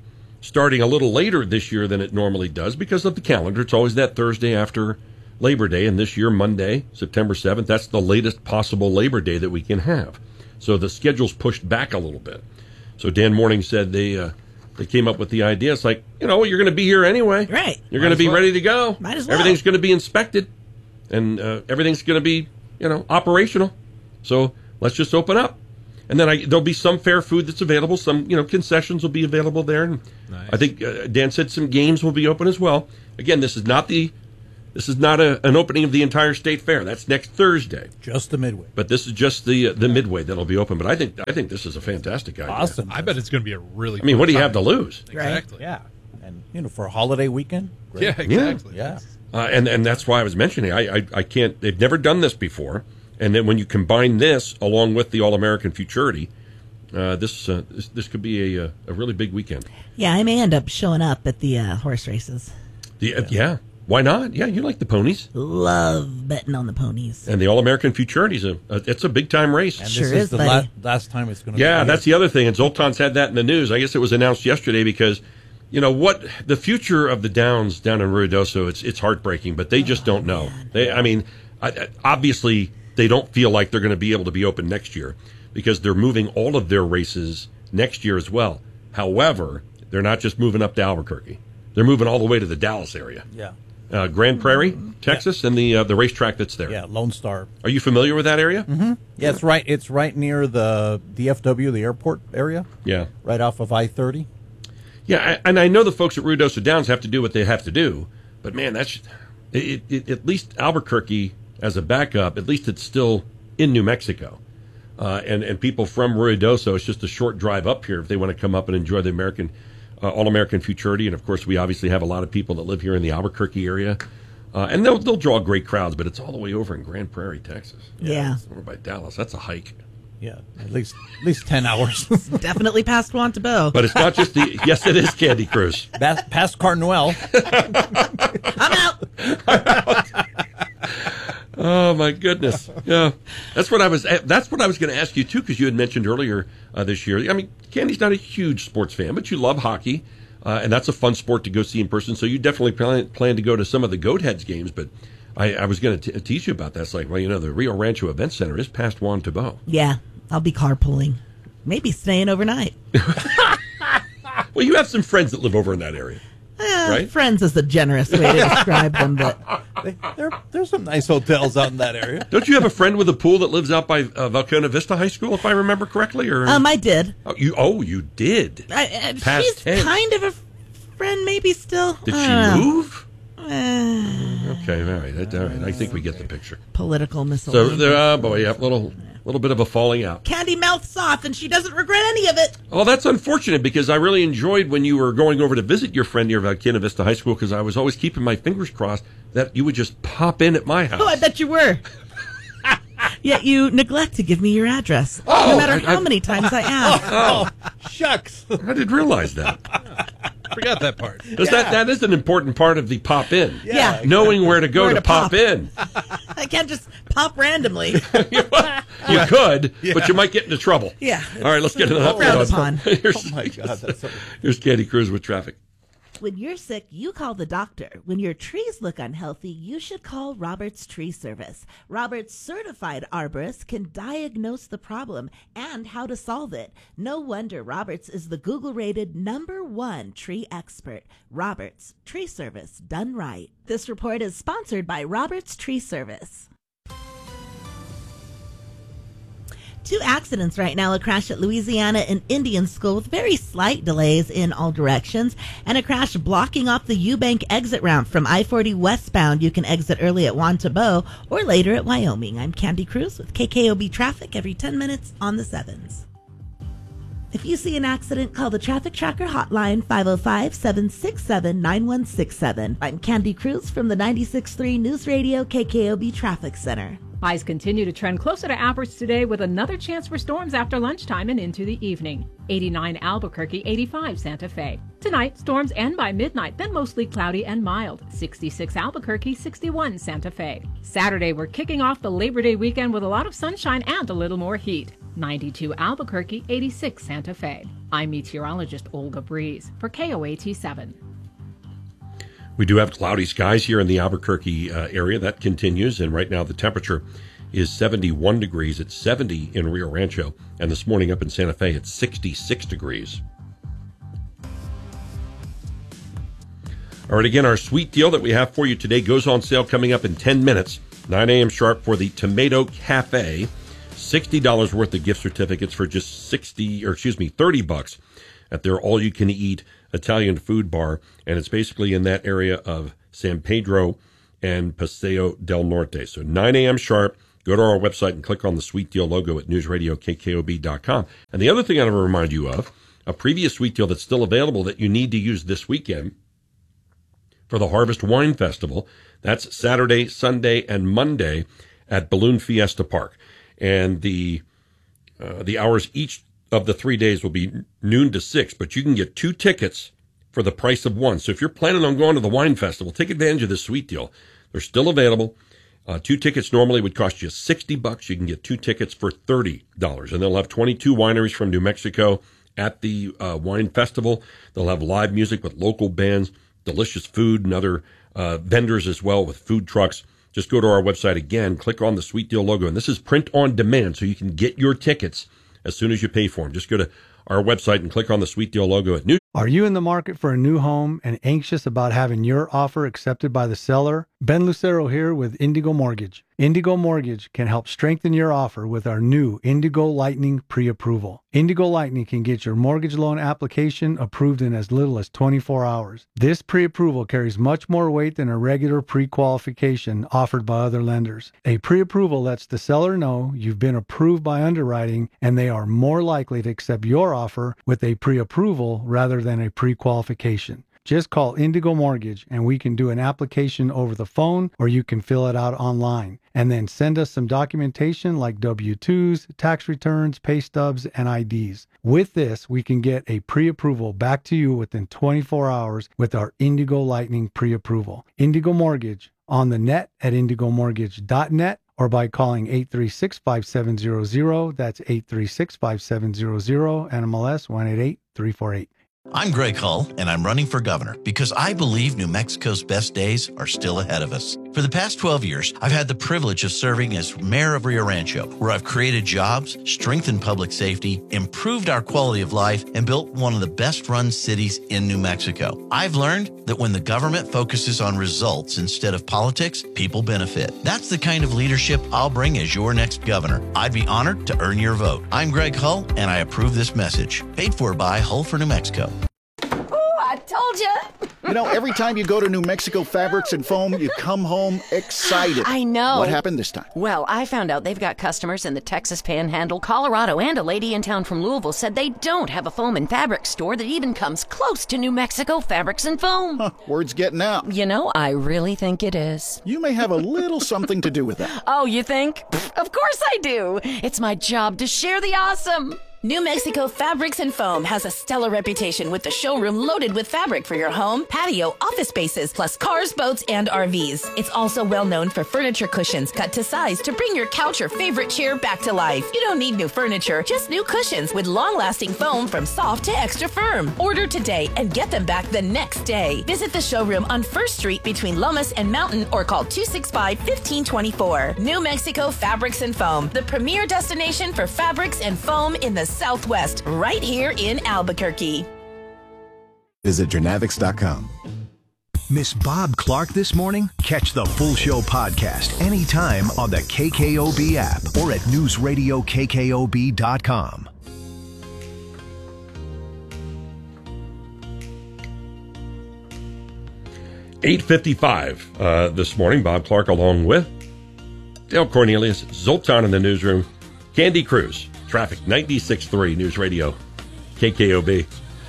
starting a little later this year than it normally does because of the calendar. It's always that Thursday after Labor Day, and this year, Monday, September 7th, that's the latest possible Labor Day that we can have. So the schedule's pushed back a little bit. So Dan Morning said they came up with the idea. It's like, you're going to be here anyway. Right. You're going to be ready to go. Might as well. Everything's going to be inspected, and everything's going to be, operational. So let's just open up. And then there'll be some fair food that's available. Some, concessions will be available there. And nice. I think Dan said some games will be open as well. Again, this is not an opening of the entire state fair. That's next Thursday. Just the midway. But this is just the midway that'll be open. But I think this is a fantastic idea. Awesome. I bet it's going to be a really. I mean, what do you have to lose? Exactly. Right. Yeah, and for a holiday weekend. Great. Yeah, exactly. Yeah. And that's why I was mentioning I can't. They've never done this before. And then when you combine this along with the All-American Futurity, this could be a really big weekend. Yeah, I may end up showing up at the horse races. Yeah. Why not? Yeah, you like the ponies. Love betting on the ponies. And the All-American Futurity it's a big-time race. And sure this is buddy. last time it's going to be. Yeah, that's the other thing. And Zoltan's had that in the news. I guess it was announced yesterday because, what the future of the Downs down in Ruidoso, it's heartbreaking, but they just don't know. Obviously, they don't feel like they're going to be able to be open next year because they're moving all of their races next year as well. However, they're not just moving up to Albuquerque. They're moving all the way to the Dallas area. Yeah. Grand Prairie, Texas, and the racetrack that's there. Yeah, Lone Star. Are you familiar with that area? Mm-hmm. Yeah, it's right near the DFW, the airport area. Yeah. Right off of I-30. Yeah, and I know the folks at Ruidoso Downs have to do what they have to do, but man, that's at least Albuquerque as a backup, at least it's still in New Mexico. And people from Ruidoso, it's just a short drive up here if they want to come up and enjoy the All-American Futurity. And, of course, we obviously have a lot of people that live here in the Albuquerque area. And they'll draw great crowds, but it's all the way over in Grand Prairie, Texas. Yeah. Over by Dallas. That's a hike. Yeah, at least 10 hours. Definitely past Wantabo. But it's not just yes, it is Candy Cruz. Past Carnuel. I'm out. Oh my goodness! Yeah, that's what I was going to ask you too, because you had mentioned earlier this year. I mean, Candy's not a huge sports fan, but you love hockey, and that's a fun sport to go see in person. So you definitely plan to go to some of the Goat Heads games. But I was going to teach you about that. It's like, well, the Rio Rancho Event Center is past Juan Tabo. Yeah, I'll be carpooling, maybe staying overnight. Well, you have some friends that live over in that area. Right? Friends is a generous way to describe them, but there's some nice hotels out in that area. Don't you have a friend with a pool that lives out by Valcona Vista High School, if I remember correctly? Or I did. You did. She's kind of a friend, maybe still. Did she move? Okay, all right. I think we get the picture. Political miscellaneous. So there, little bit of a falling out. Candy mouths off, and she doesn't regret any of it. Oh, that's unfortunate because I really enjoyed when you were going over to visit your friend near Valcona Vista High School because I was always keeping my fingers crossed that you would just pop in at my house. Oh, I bet you were. Yet you neglect to give me your address, no matter how many times I ask. Oh, shucks. I didn't realize that. Forgot that part. That is an important part of the pop in. Yeah. Knowing where to go to pop in. I can't just pop randomly. You could, but you might get into trouble. Yeah. All right, let's get into that. Oh, my God. Here's Candy Cruz with traffic. When you're sick, you call the doctor. When your trees look unhealthy, you should call Roberts Tree Service. Roberts certified arborists can diagnose the problem and how to solve it. No wonder Roberts is the Google-rated #1 tree expert. Roberts Tree Service, done right. This report is sponsored by Roberts Tree Service. 2 accidents right now, a crash at Louisiana and Indian School with very slight delays in all directions, and a crash blocking off the Eubank exit route from I-40 westbound. You can exit early at Juan Tabo or later at Wyoming. I'm Candy Cruz with KKOB Traffic every 10 minutes on the 7s. If you see an accident, call the Traffic Tracker hotline 505-767-9167. I'm Candy Cruz from the 96.3 News Radio KKOB Traffic Center. Highs continue to trend closer to average today with another chance for storms after lunchtime and into the evening. 89 Albuquerque, 85 Santa Fe. Tonight, storms end by midnight, then mostly cloudy and mild. 66 Albuquerque, 61 Santa Fe. Saturday, we're kicking off the Labor Day weekend with a lot of sunshine and a little more heat. 92 Albuquerque, 86 Santa Fe. I'm meteorologist Olga Breeze for KOAT 7. We do have cloudy skies here in the Albuquerque area. That continues, and right now the temperature is 71 degrees. It's 70 in Rio Rancho, and this morning up in Santa Fe, it's 66 degrees. All right, again, our sweet deal that we have for you today goes on sale coming up in 10 minutes, 9 a.m. sharp for the Tomato Cafe. $60 worth of gift certificates for just $30 at their all-you-can-eat Italian food bar, and it's basically in that area of San Pedro and Paseo del Norte. So 9 a.m. sharp, go to our website and click on the Sweet Deal logo at newsradiokkob.com. And the other thing I want to remind you of, a previous Sweet Deal that's still available that you need to use this weekend for the Harvest Wine Festival. That's Saturday, Sunday, and Monday at Balloon Fiesta Park. And the hours each of the 3 days will be noon to 6, but you can get 2 tickets for the price of 1. So if you're planning on going to the wine festival, take advantage of this sweet deal. They're still available. 2 tickets normally would cost you $60. You can get 2 tickets for $30. And they'll have 22 wineries from New Mexico at the wine festival. They'll have live music with local bands, delicious food, and other vendors as well with food trucks. Just go to our website again, click on the Sweet Deal logo, and this is print on demand, so you can get your tickets as soon as you pay for them. Just go to our website and click on the Sweet Deal logo at New. Are you in the market for a new home and anxious about having your offer accepted by the seller? Ben Lucero here with Indigo Mortgage. Indigo Mortgage can help strengthen your offer with our new Indigo Lightning pre-approval. Indigo Lightning can get your mortgage loan application approved in as little as 24 hours. This pre-approval carries much more weight than a regular pre-qualification offered by other lenders. A pre-approval lets the seller know you've been approved by underwriting and they are more likely to accept your offer with a pre-approval rather than a pre-qualification. Just call Indigo Mortgage and we can do an application over the phone or you can fill it out online. And then send us some documentation like W-2s, tax returns, pay stubs, and IDs. With this, we can get a pre-approval back to you within 24 hours with our Indigo Lightning pre-approval. Indigo Mortgage on the net at indigomortgage.net or by calling 836-5700. That's 836-5700, NMLS 188348. I'm Greg Hull, and I'm running for governor because I believe New Mexico's best days are still ahead of us. For the past 12 years, I've had the privilege of serving as mayor of Rio Rancho, where I've created jobs, strengthened public safety, improved our quality of life, and built one of the best-run cities in New Mexico. I've learned that when the government focuses on results instead of politics, people benefit. That's the kind of leadership I'll bring as your next governor. I'd be honored to earn your vote. I'm Greg Hull, and I approve this message. Paid for by Hull for New Mexico. I told you. You know, every time you go to New Mexico Fabrics and Foam, you come home excited. I know. What happened this time? Well, I found out they've got customers in the Texas Panhandle, Colorado, and a lady in town from Louisville said they don't have a foam and fabric store that even comes close to New Mexico Fabrics and Foam. Huh, word's getting out. You know, I really think it is. You may have a little something to do with that. Oh, you think? Of course I do. It's my job to share the awesome. New Mexico Fabrics and Foam has a stellar reputation with the showroom loaded with fabric for your home, patio, office spaces, plus cars, boats, and RVs. It's also well known for furniture cushions cut to size to bring your couch or favorite chair back to life. You don't need new furniture, just new cushions with long-lasting foam from soft to extra firm. Order today and get them back the next day. Visit the showroom on 1st Street between Lomas and Mountain or call 265-1524. New Mexico Fabrics and Foam, the premier destination for fabrics and foam in the Southwest, right here in Albuquerque. Visit Jernavix.com. Miss Bob Clark this morning? Catch the full show podcast anytime on the KKOB app or at newsradiokkob.com. $8:55 this morning. Bob Clark along with Dale Cornelius, Zoltan in the newsroom, Candy Cruz. Traffic, 96.3 News Radio, KKOB.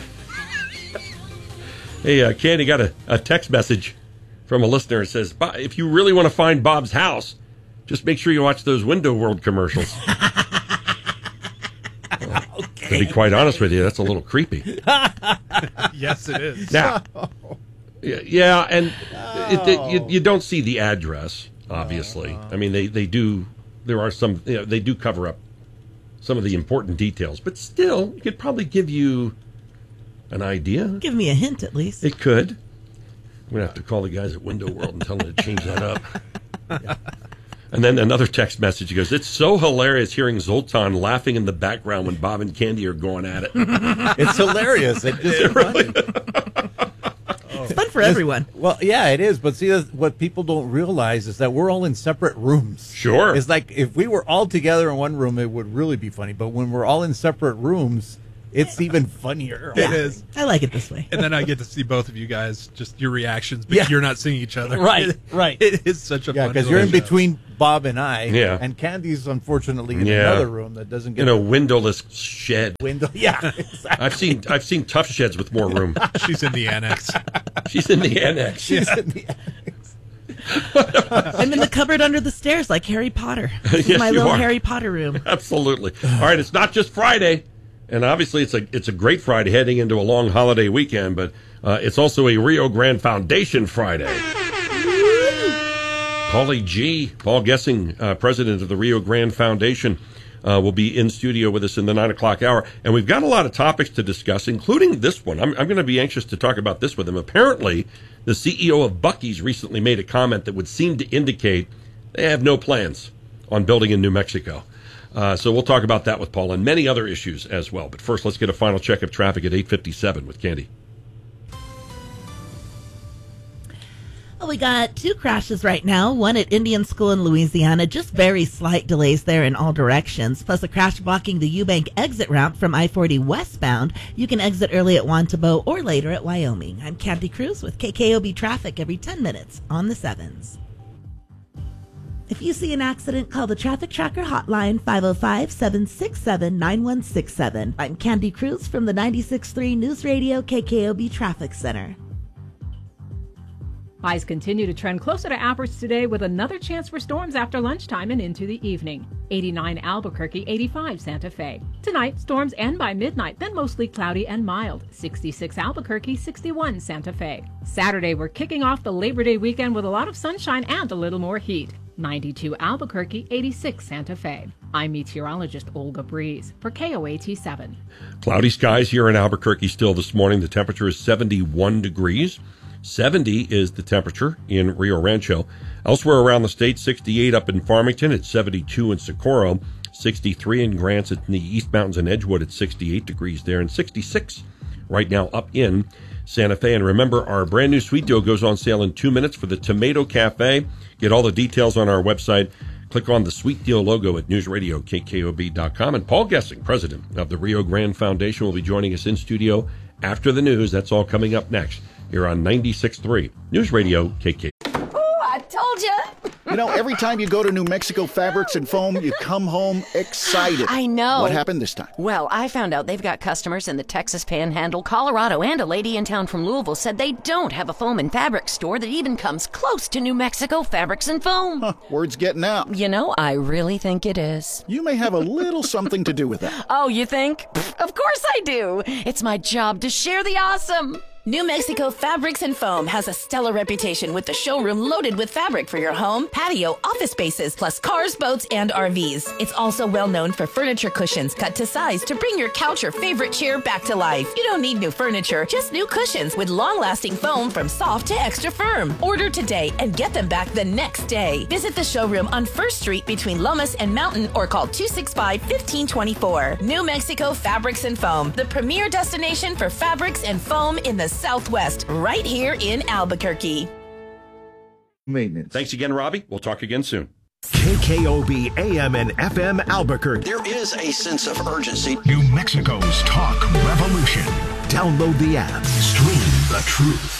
Hey, Candy got a text message from a listener. It says, if you really want to find Bob's house, just make sure you watch those Window World commercials. Okay. To be quite honest with you, that's a little creepy. Yes, it is. Now, yeah, and you don't see the address, obviously. I mean, they do, there are some, they do cover up some of the important details. But still, it could probably give you an idea. Give me a hint, at least. It could. We're going to have to call the guys at Window World and tell them to change that up. Yeah. And then another text message goes, it's so hilarious hearing Zoltan laughing in the background when Bob and Candy are going at it. It's hilarious. It's really It's fun for everyone. Well, yeah, it is. But see, what people don't realize is that we're all in separate rooms. Sure. It's like if we were all together in one room, it would really be funny. But when we're all in separate rooms, it's even funnier. It is. I like it this way. And then I get to see both of you guys, just your reactions, but you're not seeing each other. Right, right. It is such a fun because you're in show. between Bob and I. Yeah. And Candy's unfortunately in another room that doesn't get in a windowless shed. Yeah, exactly. I've seen tough sheds with more room. She's in the annex. She's in the annex. She's in the annex. I'm in the cupboard under the stairs like Harry Potter. This is Yes, my you little are. Harry Potter room. Absolutely. All right, it's not just Friday, and obviously it's a great Friday heading into a long holiday weekend, but it's also a Rio Grande Foundation Friday. Paulie G, Paul Gessing, president of the Rio Grande Foundation, will be in studio with us in the 9 o'clock hour. And we've got a lot of topics to discuss, including this one. I'm going to be anxious to talk about this with him. Apparently, the CEO of Buc-ee's recently made a comment that would seem to indicate they have no plans on building in New Mexico. So we'll talk about that with Paul and many other issues as well. But first, let's get a final check of traffic at 8:57 with Candy. Well, we got 2 crashes right now, one at Indian School in Louisiana, just very slight delays there in all directions, plus a crash blocking the Eubank exit ramp from I-40 westbound. You can exit early at Wantabo or later at Wyoming. I'm Candy Cruz with KKOB Traffic every 10 minutes on the 7s. If you see an accident, call the Traffic Tracker hotline, 505-767-9167. I'm Candy Cruz from the 96.3 News Radio KKOB Traffic Center. Highs continue to trend closer to average today with another chance for storms after lunchtime and into the evening. 89 Albuquerque, 85 Santa Fe. Tonight, storms end by midnight, then mostly cloudy and mild. 66 Albuquerque, 61 Santa Fe. Saturday, we're kicking off the Labor Day weekend with a lot of sunshine and a little more heat. 92 Albuquerque, 86 Santa Fe. I'm meteorologist Olga Breeze for KOAT 7. Cloudy skies here in Albuquerque still this morning. The temperature is 71 degrees. 70 is the temperature in Rio Rancho. Elsewhere around the state, 68 up in Farmington. It's 72 in Socorro. 63 in Grants in the East Mountains and Edgewood at 68 degrees there. And 66 right now up in Santa Fe. And remember, our brand new sweet deal goes on sale in 2 minutes for the Tomato Cafe. Get all the details on our website. Click on the Sweet Deal logo at newsradiokkob.com. And Paul Gessing, president of the Rio Grande Foundation, will be joining us in studio after the news. That's all coming up next here on 96.3 News Radio KK. Oh, I told you. You know, every time you go to New Mexico Fabrics and Foam, you come home excited. I know. What happened this time? Well, I found out they've got customers in the Texas Panhandle, Colorado, and a lady in town from Louisville said they don't have a foam and fabric store that even comes close to New Mexico Fabrics and Foam. Huh, word's getting out. You know, I really think it is. You may have a little something to do with that. Oh, you think? Pfft, of course I do. It's my job to share the awesome. New Mexico Fabrics and Foam has a stellar reputation with the showroom loaded with fabric for your home, patio, office spaces, plus cars, boats, and RVs. It's also well known for furniture cushions cut to size to bring your couch or favorite chair back to life. You don't need new furniture, just new cushions with long-lasting foam from soft to extra firm. Order today and get them back the next day. Visit the showroom on 1st Street between Lomas and Mountain or call 265-1524. New Mexico Fabrics and Foam, the premier destination for fabrics and foam in the Southwest, right here in Albuquerque. Maintenance. Thanks again, Robbie. We'll talk again soon. KKOB AM and FM Albuquerque. There is a sense of urgency. New Mexico's talk revolution. Download the app. Stream the truth.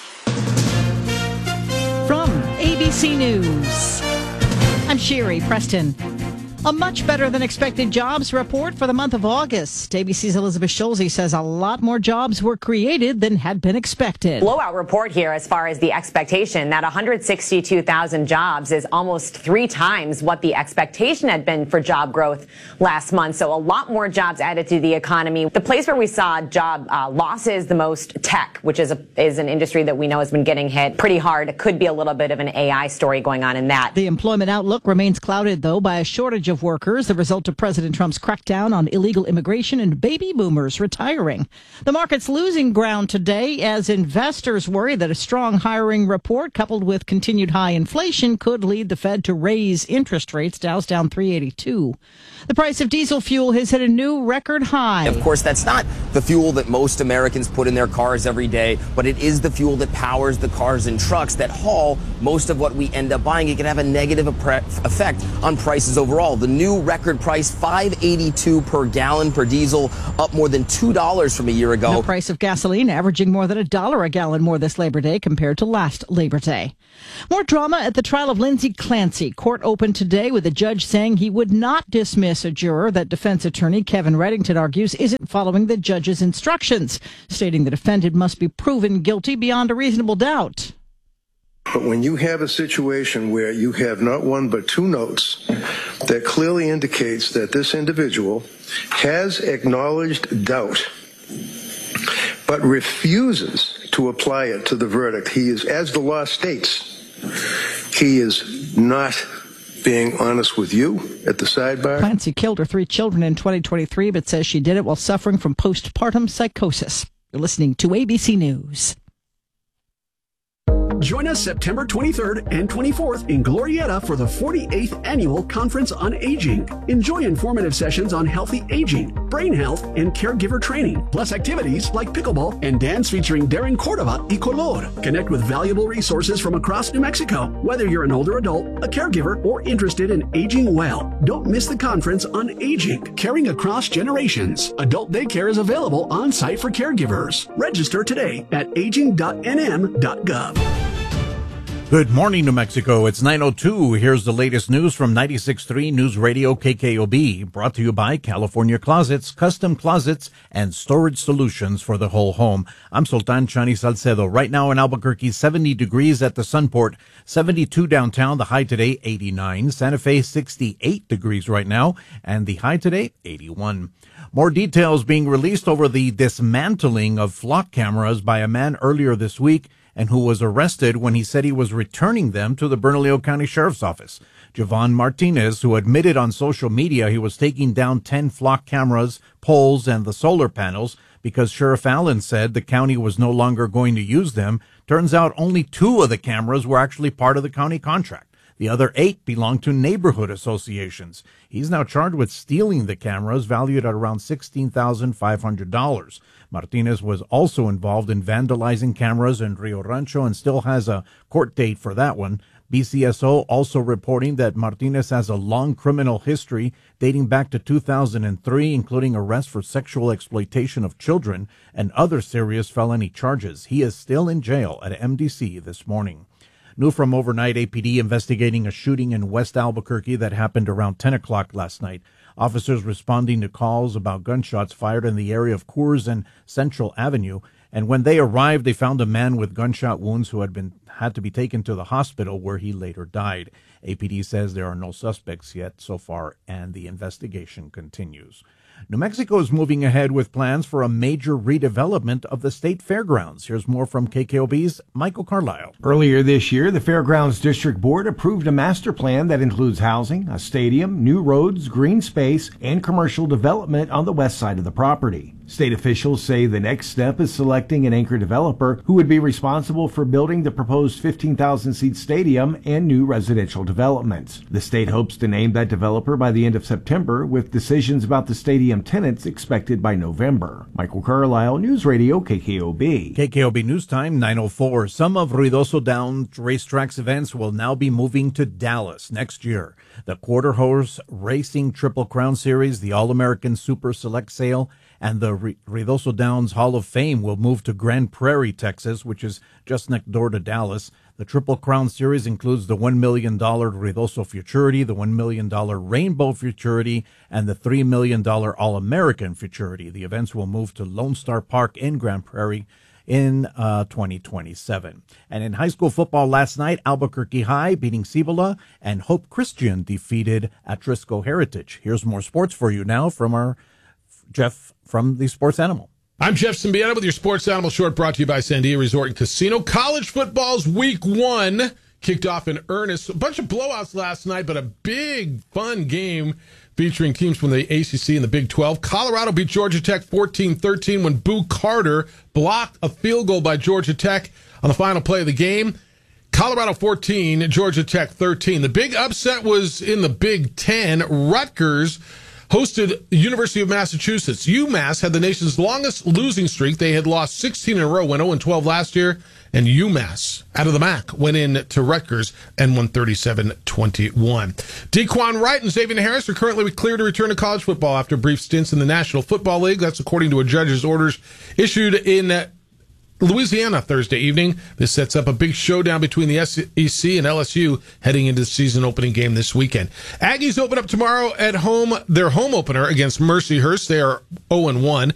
From ABC News, I'm Sherry Preston. A much better than expected jobs report for the month of August. ABC's Elizabeth Schulze says a lot more jobs were created than had been expected. Blowout report here as far as the expectation that 162,000 jobs is almost 3 times what the expectation had been for job growth last month. So a lot more jobs added to the economy. The place where we saw job losses the most, tech, which is an industry that we know has been getting hit pretty hard. It could be a little bit of an AI story going on in that. The employment outlook remains clouded, though, by a shortage of of workers, the result of President Trump's crackdown on illegal immigration and baby boomers retiring. The market's losing ground today as investors worry that a strong hiring report coupled with continued high inflation could lead the Fed to raise interest rates. Dow's down 382. The price of diesel fuel has hit a new record high. Of course, that's not the fuel that most Americans put in their cars every day, but it is the fuel that powers the cars and trucks that haul most of what we end up buying. It can have a negative effect on prices overall. The new record price, $5.82 per gallon per diesel, up more than $2 from a year ago. The price of gasoline averaging more than $1 a gallon more this Labor Day compared to last Labor Day. More drama at the trial of Lindsay Clancy. Court opened today with a judge saying he would not dismiss a juror that defense attorney Kevin Reddington argues isn't following the judge's instructions, stating the defendant must be proven guilty beyond a reasonable doubt. But when you have a situation where you have not one but two notes that clearly indicates that this individual has acknowledged doubt but refuses to apply it to the verdict, he is, as the law states, he is not being honest with you at the sidebar. Clancy killed her 3 children in 2023, but says she did it while suffering from postpartum psychosis. You're listening to ABC News. Join us September 23rd and 24th in Glorieta for the 48th Annual Conference on Aging. Enjoy informative sessions on healthy aging, brain health, and caregiver training, plus activities like pickleball and dance featuring Darren Cordova y Color. Connect with valuable resources from across New Mexico, whether you're an older adult, a caregiver, or interested in aging well. Don't miss the Conference on Aging, caring across generations. Adult daycare is available on site for caregivers. Register today at aging.nm.gov. Good morning, New Mexico. It's 9:02. Here's the latest news from 96.3 News Radio KKOB, brought to you by California Closets, custom closets, and storage solutions for the whole home. I'm Sultan Chani Salcedo. Right now in Albuquerque, 70 degrees at the Sunport, 72 downtown, the high today, 89. Santa Fe, 68 degrees right now, and the high today, 81. More details being released over the dismantling of flock cameras by a man earlier this week, and who was arrested when he said he was returning them to the Bernalillo County Sheriff's Office. Javon Martinez, who admitted on social media he was taking down 10 flock cameras, poles, and the solar panels because Sheriff Allen said the county was no longer going to use them. Turns out only 2 of the cameras were actually part of the county contract. The other 8 belonged to neighborhood associations. He's now charged with stealing the cameras, valued at around $16,500. Martinez was also involved in vandalizing cameras in Rio Rancho and still has a court date for that one. BCSO also reporting that Martinez has a long criminal history dating back to 2003, including arrest for sexual exploitation of children and other serious felony charges. He is still in jail at MDC this morning. New from overnight, APD investigating a shooting in West Albuquerque that happened around 10 o'clock last night. Officers responding to calls about gunshots fired in the area of Coors and Central Avenue. And when they arrived, they found a man with gunshot wounds who had to be taken to the hospital, where he later died. APD says there are no suspects yet so far, and the investigation continues. New Mexico is moving ahead with plans for a major redevelopment of the state fairgrounds. Here's more from KKOB's Michael Carlisle. Earlier this year, the Fairgrounds District Board approved a master plan that includes housing, a stadium, new roads, green space, and commercial development on the west side of the property. State officials say the next step is selecting an anchor developer who would be responsible for building the proposed 15,000-seat stadium and new residential developments. The state hopes to name that developer by the end of September, with decisions about the stadium tenants expected by November. Michael Carlisle, News Radio KKOB. KKOB News Time, 9:04. Some of Ruidoso Downs Racetrack's events will now be moving to Dallas next year. The Quarter Horse Racing Triple Crown Series, the All-American Super Select Sale, and the Ruidoso Downs Hall of Fame will move to Grand Prairie, Texas, which is just next door to Dallas. The Triple Crown Series includes the $1 million Ruidoso Futurity, the $1 million Rainbow Futurity, and the $3 million All-American Futurity. The events will move to Lone Star Park in Grand Prairie in 2027. And in high school football last night, Albuquerque High beating Cibola, and Hope Christian defeated Atrisco Heritage. Here's more sports for you now from our Jeff from the Sports Animal. I'm Jeff Symbieta with your Sports Animal Short, brought to you by Sandia Resort and Casino. College football's week 1 kicked off in earnest. A bunch of blowouts last night, but a big, fun game featuring teams from the ACC and the Big 12. Colorado beat Georgia Tech 14-13 when Boo Carter blocked a field goal by Georgia Tech on the final play of the game. Colorado 14, Georgia Tech 13. The big upset was in the Big 10. Rutgers hosted University of Massachusetts. UMass had the nation's longest losing streak. They had lost 16 in a row, went 0-12 last year. And UMass, out of the MAC, went in to Rutgers and won 37-21. Daquan Wright and Xavier Harris are currently cleared to return to college football after brief stints in the National Football League. That's according to a judge's orders issued in Louisiana Thursday evening. This sets up a big showdown between the SEC and LSU heading into the season opening game this weekend. Aggies open up tomorrow at home, their home opener against Mercyhurst. They are 0-1.